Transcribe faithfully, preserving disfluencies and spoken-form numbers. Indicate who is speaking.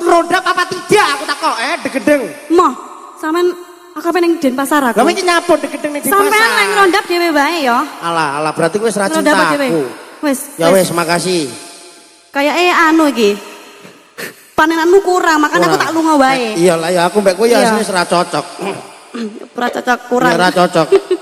Speaker 1: ngerondap apa tidak aku takok eh degedeng.
Speaker 2: Moh, sampean aku pengen Denpasar aku.
Speaker 1: Lah iki nyapo degedeng ning Denpasar.
Speaker 2: Sampean lek ngerondap dhewe wae ya.
Speaker 1: Alah, alah berarti kowe wis ra cinta aku.
Speaker 2: Wis.
Speaker 1: Ya wis, makasih.
Speaker 2: Kayak eh anu iki. Panenanmu kurang, makanya aku tak lunga wae.
Speaker 1: Iya lah ya aku mbek kowe ya wis ora cocok.
Speaker 2: Ora cocok kurang.
Speaker 1: Ora cocok.